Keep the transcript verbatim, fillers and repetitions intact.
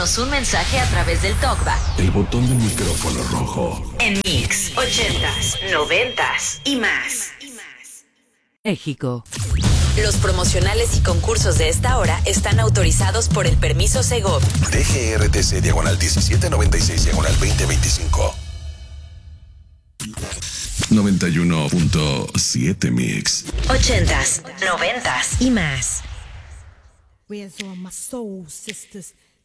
Mándanos un mensaje a través del TalkBack. El botón del micrófono rojo. En Mix, ochentas, noventas y más. México. Los promocionales y concursos de esta hora están autorizados por el permiso Segov. D G R T C diagonal diecisiete noventa y seis diagonal veinte veinticinco. noventa y uno punto siete Mix. Ochentas, noventas y más. Where's all my soul sisters?